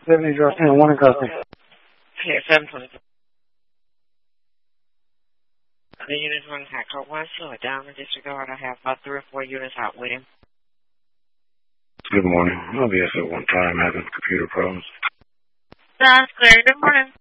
70 Drive and 1 in custody. Okay, 720. The units on attack code 1, slow it down and disregard. I have about 3 or 4 units out with him. Good morning. LBS at one time having computer problems. That's clear. Good morning.